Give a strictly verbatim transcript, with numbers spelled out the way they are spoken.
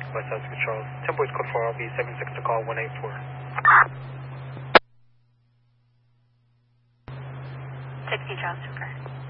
West Essex Charles. ten boys code four L V seven six to call one eight four. sixty Charles Super.